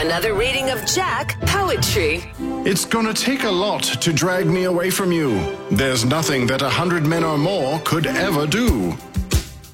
another reading of Jack Poetry. It's gonna take a lot to drag me away from you. There's nothing that 100 men or more could ever do.